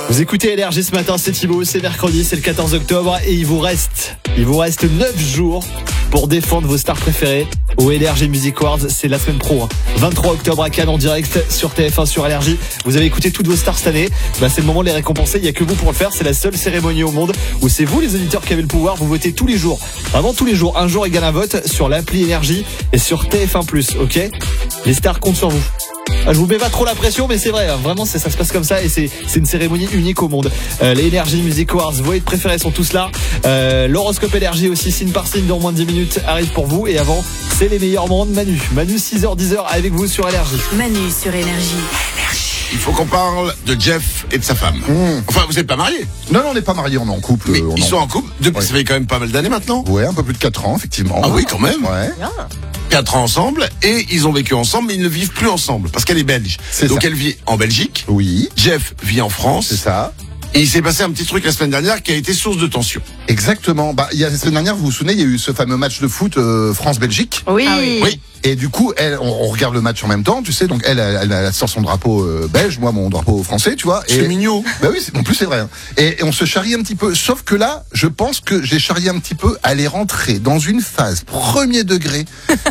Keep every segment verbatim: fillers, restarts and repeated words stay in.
Vous écoutez L R G ce matin, c'est Thibaut, c'est mercredi, c'est le quatorze octobre et il vous reste, il vous reste neuf jours pour défendre vos stars préférées au L R G Music Awards. C'est la semaine pro, hein. vingt-trois octobre à Cannes en direct sur T F un, sur L R J. Vous avez écouté toutes vos stars cette année, bah, c'est le moment de les récompenser. Il n'y a que vous pour le faire, c'est la seule cérémonie au monde où c'est vous les auditeurs qui avez le pouvoir. Vous votez tous les jours, vraiment tous les jours, un jour égale un vote sur l'appli Énergie et sur T F un plus, ok? Les stars comptent sur vous. Je vous mets pas trop la pression, mais c'est vrai, hein, vraiment c'est, ça se passe comme ça et c'est, c'est une cérémonie unique au monde. Euh, les Energy Music Awards, vos hits préférés sont tous là. Euh, l'horoscope Énergie aussi, signe par signe, dans moins de dix minutes, arrive pour vous. Et avant, c'est les meilleurs moments de Manu. Manu, six heures dix heures avec vous sur L R J. Manu sur Énergie. Il faut qu'on parle de Jeff et de sa femme. Mmh. Enfin, vous n'êtes pas mariés? Non, non, on n'est pas mariés, on est en couple. Mais on ils en... sont en couple depuis, ouais. Ça fait quand même pas mal d'années maintenant. Ouais, un peu plus de quatre ans, effectivement. Ah oui, quand même. Ouais. quatre ans ensemble, et ils ont vécu ensemble, mais ils ne vivent plus ensemble, parce qu'elle est belge. C'est Donc ça. elle vit en Belgique. Oui. Jeff vit en France. C'est ça. Et il s'est passé un petit truc la semaine dernière qui a été source de tension. Exactement. Bah, il y a la semaine dernière, vous vous souvenez, il y a eu ce fameux match de foot euh, France-Belgique. Oui. Ah oui. Oui. Et du coup, elle, on, on regarde le match en même temps, tu sais. Donc elle, elle, elle, elle sort son drapeau euh, belge, moi mon drapeau français, tu vois. C'est mignon. Bah oui, c'est, en plus c'est vrai. Hein. Et, et on se charrie un petit peu. Sauf que là, je pense que j'ai charrié un petit peu. Elle est rentrée dans une phase premier degré.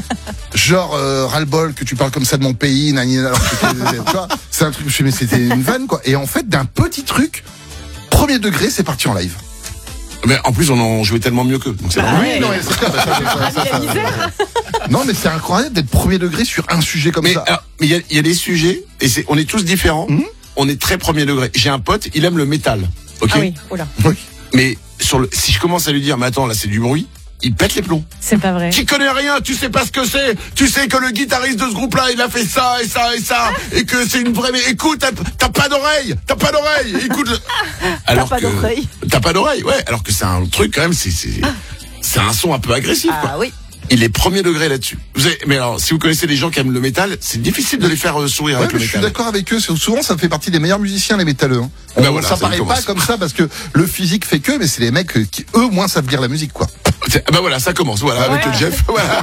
Genre euh, ras-le-bol que tu parles comme ça de mon pays, nani, alors que, tu vois, c'est un truc. Je me suis dit, mais c'était une vanne quoi. Et en fait, d'un petit truc, premier degré, c'est parti en live. Mais en plus, on en jouait tellement mieux qu'eux. Donc c'est Bah vraiment... ouais. Non, mais c'est clair, bah, ça, ça, ça, ça, ça. Non, mais c'est incroyable d'être premier degré sur un sujet comme Mais ça. alors, mais il y a, il y a des sujets, et c'est, on est tous différents. Mmh. On est très premier degré. J'ai un pote, il aime le métal. Ok. Ah oui, oula. Oui. Mais sur le, si je commence à lui dire, mais attends, là, c'est du bruit, il pète les plombs. C'est pas vrai. Tu connais rien, tu sais pas ce que c'est. Tu sais que le guitariste de ce groupe-là, il a fait ça et ça et ça, et que c'est une vraie. Mais écoute, t'as, t'as pas d'oreille, t'as pas d'oreille. Écoute. Le... Alors t'as pas que, d'oreille. T'as pas d'oreille, ouais. Alors que c'est un truc quand même, c'est c'est, c'est un son un peu agressif. Ah quoi. oui. Il est premier degré là-dessus. Vous avez, mais alors, si vous connaissez des gens qui aiment le métal, c'est difficile de les faire euh, sourire Ouais, avec mais le je suis métal. d'accord avec eux. Souvent, ça fait partie des meilleurs musiciens, les métalleux. Hein. On, Ben voilà, ça ça paraît commence. pas comme ça parce que le physique fait que, mais c'est les mecs qui, eux, au moins savent lire la musique, quoi. C'est- Bah voilà, ça commence. Voilà, avec Ouais. le Jeff. Voilà.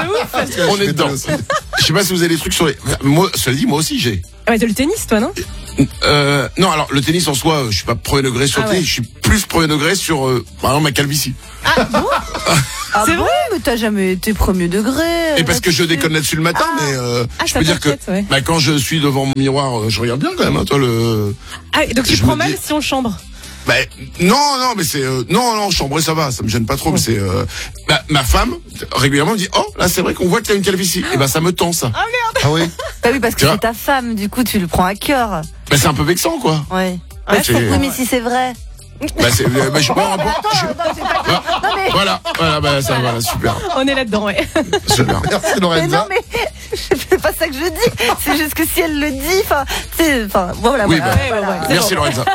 On est dedans. Je sais pas si vous avez des trucs sur les. Moi, cela dit, moi aussi j'ai. Ouais, de le tennis, toi, non? Euh, non, alors le tennis en soi, euh, je suis pas premier degré sur Ah le tennis, ouais. je suis plus premier degré sur, euh, par exemple, ma calvitie. Ah C'est bon, mais t'as jamais été premier degré. Et parce que je déconne là-dessus le matin, mais euh, Ah, je ça peux dire que t'inquiète, ouais. bah, quand je suis devant mon miroir, euh, je regarde bien quand même. Hein, toi le. Ah, donc tu Je prends me mal dis- si on chambre. Bah, non, non, mais c'est euh, non, non, chambré ça va, ça me gêne pas trop. Mais c'est euh, bah, ma femme régulièrement me dit, oh là c'est vrai qu'on voit que t'as une calvitie. Et ben ça me tend ça. Ah oui. Bah oui, parce que Tu vois c'est ta femme, du coup, tu le prends à cœur. Bah c'est un peu vexant quoi. Ouais. Ouais, Ouais, c'est- oui, mais si c'est vrai. Bah c'est, euh, bah, je, bon, bon, je- bah, Non, mais, voilà, voilà, bah ça, voilà, super, On est là-dedans, ouais. super. Merci mais Lorenza. non, mais c'est pas ça que je dis. C'est juste que si elle le dit, enfin, c'est, enfin, voilà, Oui, voilà. bah, Ouais, ouais, ouais. C'est Merci bon. Lorenza.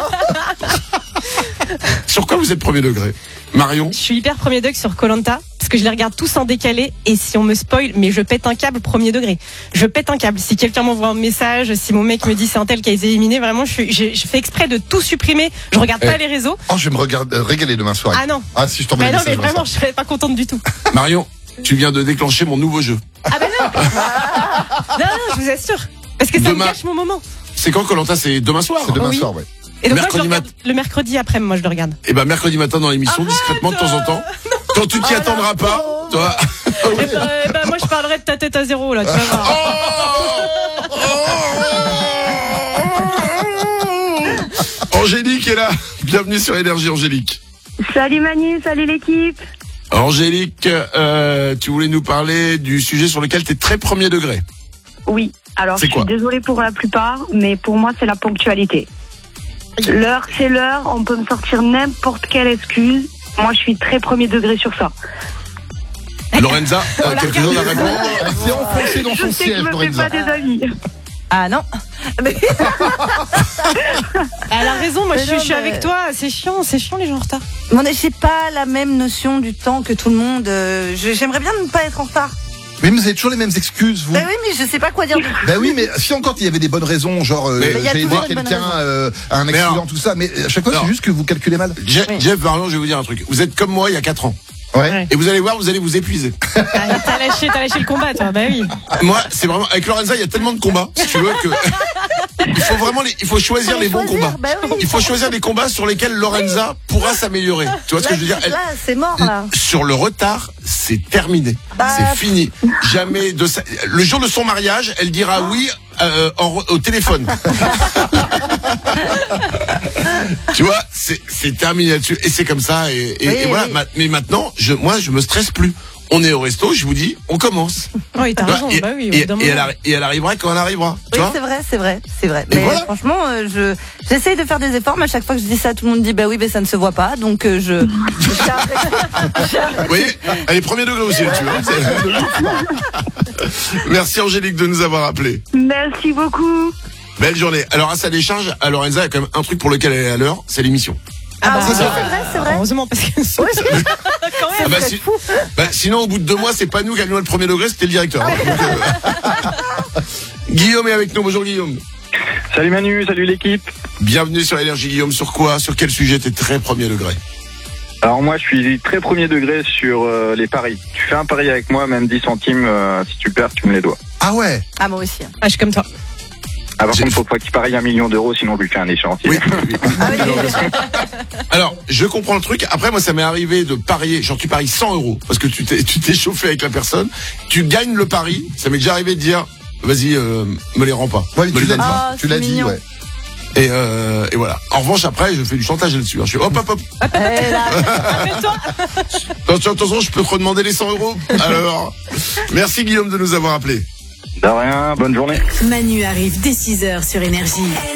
Sur quoi vous êtes premier degré, Marion? Je suis hyper premier degré sur Koh-Lanta parce que je les regarde tous en décalé et si on me spoil, mais je pète un câble premier degré. Je pète un câble. Si quelqu'un m'envoie un message, si mon mec me dit c'est un tel qui a été éliminé, vraiment, je, suis, je, je fais exprès de tout supprimer. Je regarde Eh. pas les réseaux. Oh, je vais me regarder, euh, régaler demain soir. Ah non. Ah si je t'envoie Mais un non, message. mais vraiment, je serais pas contente du tout. Marion, tu viens de déclencher mon nouveau jeu. Ah bah non. Non, non, je vous assure. Parce que ça Demain. me gâche mon moment. C'est quand Koh-Lanta? C'est demain soir. C'est demain Oui. soir, ouais. Et donc Mercredi moi, je le regarde le mercredi après, moi je le regarde. Et ben mercredi matin dans l'émission, discrètement de temps en temps. Quand tu t'y attendras pas, toi. Eh ben, eh ben, moi je parlerai de ta tête à zéro là, tu vas voir. Angélique est là. Bienvenue sur Énergie, Angélique. Salut Manu, salut l'équipe. Angélique, euh, tu voulais nous parler du sujet sur lequel tu es très premier degré. Oui, alors C'est je quoi suis désolée pour la plupart, mais pour moi c'est la ponctualité. L'heure c'est l'heure, on peut me sortir n'importe quelle excuse. Moi je suis très premier degré sur ça. Lorenza, euh, quelque chose à répondre? Elle s'est enfoncée dans Je son sais que siège, je me fais Lorenza. pas des amis. Ah non. Mais- Elle a raison, moi Mais je suis, non, je suis mais- avec toi, c'est chiant, c'est chiant les gens en retard. On n'a pas la même notion du temps que tout le monde. Euh, je- J'aimerais bien ne pas être en retard. Mais vous avez toujours les mêmes excuses, vous. Bah oui, mais je sais pas quoi dire. Bah oui, mais si encore il y avait des bonnes raisons, genre euh, Mais- il y a j'ai aidé toujours une bonne quelqu'un raison. euh, à un Mais accident, alors- tout ça, mais à chaque fois Alors- c'est juste que vous calculez mal. Je- Oui. Jeff, Marion, je vais vous dire un truc. Vous êtes comme moi il y a quatre ans. Ouais. Ouais. Et vous allez voir, vous allez vous épuiser. Ah, T'as lâché, t'as lâché le combat, toi. Bah oui. Moi, c'est vraiment, avec Lorenza, il y a tellement de combats, si tu veux, que il faut vraiment les, il faut choisir Faut les bons choisir, combats. bah oui. Il faut choisir des combats sur lesquels Lorenza pourra s'améliorer. Tu vois ce que je veux dire? Elle- Là, c'est mort, là. Sur le retard, c'est terminé. Bah, c'est fini. Jamais de sa... Le jour de son mariage, elle dira oui euh, en- au téléphone. Tu vois, c'est c'est terminé là-dessus. Et c'est comme ça. Et, et, Oui, et voilà. oui. Ma- Mais maintenant, je, moi, je me stresse plus. On est au resto, je vous dis, on commence. Oui, t'as Tu vois, raison. et, Bah oui, au et- bout d'un et elle moment. arri- et elle arrivera quand elle arrivera. Tu Oui, vois c'est vrai, c'est vrai, c'est vrai. Et Mais voilà. franchement, euh, je j'essaye de faire des efforts, mais à chaque fois que je dis ça, tout le monde dit bah oui, mais ça ne se voit pas, donc euh, je. Vous voyez, elle est premier degré aussi là-dessus. hein. C'est- Merci Angélique de nous avoir appelé. Merci beaucoup. Belle journée. Alors à sa décharge, à Lorenza, il y a quand même un truc pour lequel elle est à l'heure, c'est l'émission. Ah bah, oui, c'est vrai, c'est vrai. Heureusement, parce que quand Ah même. bah, si- bah, sinon, au bout de deux mois, c'est pas nous qui avions le premier degré, c'était le directeur. hein. Donc, euh, Guillaume est avec nous. Bonjour Guillaume. Salut Manu, salut l'équipe. Bienvenue sur Énergie Guillaume. Sur quoi? Sur quel sujet? T'es très premier degré. Alors moi je suis très premier degré sur euh, les paris. Tu fais un pari avec moi, même dix centimes, euh, si tu perds, tu me les dois. Ah ouais. Ah moi aussi. Ah, je suis comme toi. Ah, par J'ai- contre, faut pas qu'il parie un million d'euros, sinon je lui fais un échéancier. Oui. oui. Alors, je comprends le truc. Après, moi, ça m'est arrivé de parier. Genre, tu paries cent euros parce que tu t'es, tu t'es chauffé avec la personne. Tu gagnes le pari. Ça m'est déjà arrivé de dire, vas-y, euh, me les rends pas. Ouais, me tu les l'as donne dit. pas. Ah, Tu c'est l'as dit, mignon. ouais. Et, euh, et voilà. En revanche, après, je fais du chantage là-dessus. hein. Je fais hop, hop, hop. Eh là, Attention, attention, je peux te redemander les cent euros. Alors, merci Guillaume de nous avoir appelés. De rien, bonne journée. Manu arrive dès six heures sur Énergie.